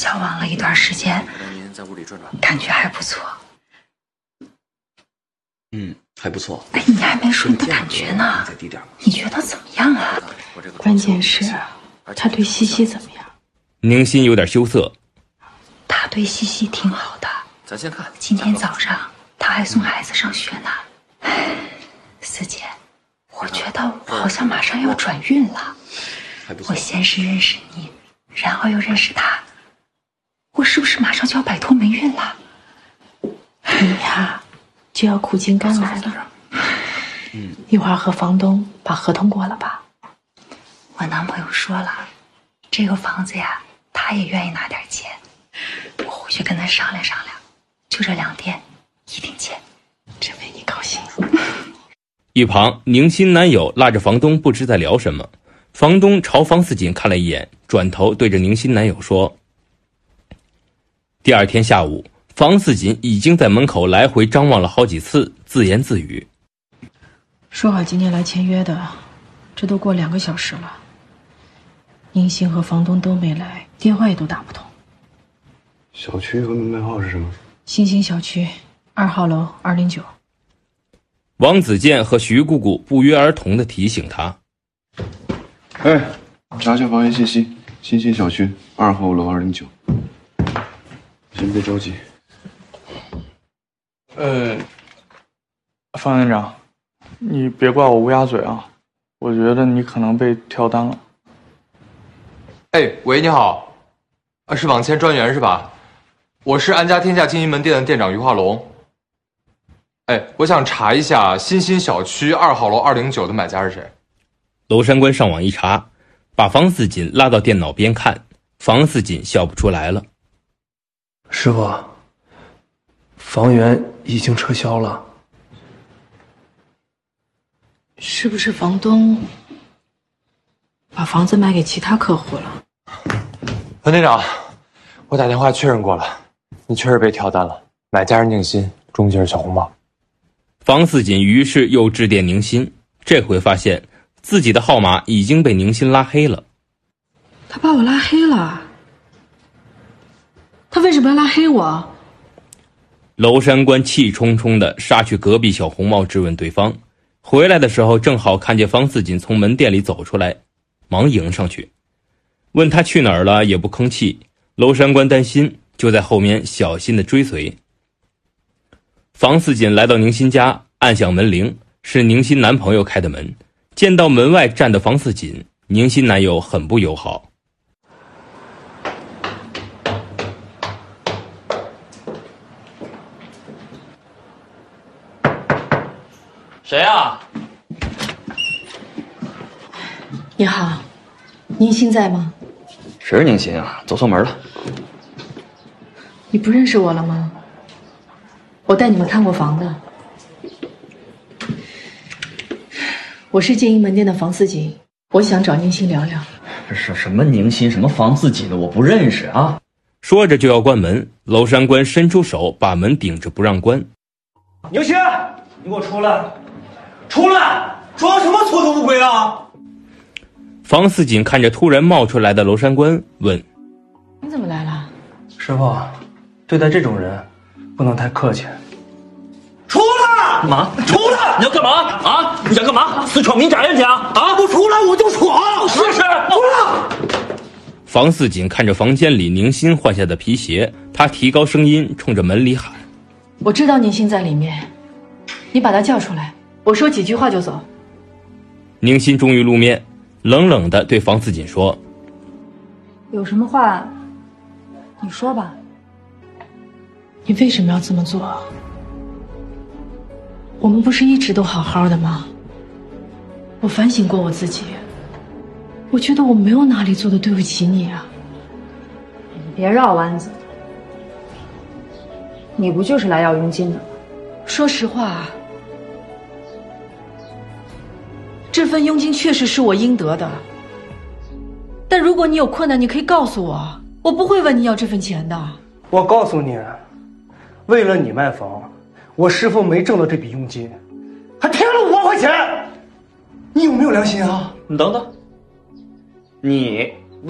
交往了一段时间， 您在屋里转转， 感觉还不错。 还不错。 哎，你还没说你的感觉呢， 再低点。 你觉得怎么样啊？ 关键是他对西西怎么样？ 宁心有点羞涩。 他对西西挺好的。 咱先看。 今天早上他还送孩子上学呢。哎，四姐，我觉得我好像马上要转运了。 还不错。 我先是认识你，然后又认识他，我是不是马上就要摆脱霉运了？ 你呀，就要苦尽甘来了。一会儿和房东把合同过了吧。 我男朋友说了，这个房子呀，他也愿意拿点钱。我回去跟他商量商量，就这2天，一定签。 真为你高兴。 一旁，宁心男友拉着房东不知在聊什么。房东朝房似锦看了一眼，转头对着宁心男友说。第二天下午，房似锦已经在门口来回张望了好几次，自言自语。 说好今天来签约的，这都过2个小时了。宁心和房东都没来，电话也都打不通。 小区和门牌号是什么？ 新兴小区2号楼209。 王子健和徐姑姑不约而同地提醒他。 查下房源信息，新兴小区2号楼209。先别着急。 方院长，你别怪我乌鸦嘴啊，我觉得你可能被跳单了。 哎，喂，你好，是网签专员是吧？我是安家天下经营门店的店长于化龙。哎，我想查一下新兴小区2号楼209的买家是谁？ 娄山官上网一查，把房似锦拉到电脑边看，房似锦笑不出来了。 师傅，房源已经撤销了。 是不是房东把房子卖给其他客户了？ 冯店长，我打电话确认过了，你确实被跳单了，买家是宁心，中介是小红帽。 房似锦于是又致电宁心，这回发现自己的号码已经被宁心拉黑了。 他把我拉黑了？他为什么要拉黑我？ 娄山官气冲冲地杀去隔壁小红帽质问对方，回来的时候正好看见房似锦从门店里走出来，忙迎上去，问他去哪儿了也不吭气。娄山官担心，就在后面小心地追随。房似锦来到宁心家，按响门铃，是宁心男朋友开的门。见到门外站的房似锦，宁心男友很不友好。 谁啊？ 你好，宁心在吗？ 谁是宁心啊？走错门了。 你不认识我了吗？我带你们看过房的。我是经营门店的房似锦，我想找宁心聊聊。 什么宁心，什么房似锦的，我不认识啊！ 说着就要关门，娄山官伸出手把门顶着不让关。 宁心，你给我出来！出来！装什么缩头乌龟啊！ 房似锦看着突然冒出来的娄山官，问：“ 你怎么来了？” 师傅，对待这种人不能太客气。 出来！ 干嘛？出来！你要干嘛啊？你想干嘛？私闯民宅人家啊！ 不出来我就闯！ 试试！出来！ 房似锦看着房间里宁心换下的皮鞋，他提高声音冲着门里喊：“ 我知道宁心在里面，你把她叫出来，我说几句话就走。” 宁心终于露面，冷冷地对房似锦说：“ 有什么话你说吧。” 你为什么要这么做？我们不是一直都好好的吗？我反省过我自己，我觉得我没有哪里做的对不起你啊。 你别绕弯子，你不就是来要佣金的吗？ 说实话，这份佣金确实是我应得的，但如果你有困难，你可以告诉我，我不会问你要这份钱的。 我告诉你，为了你卖房，我师傅没挣到这笔佣金，还骗了5万块钱，你有没有良心啊？ 你等等，你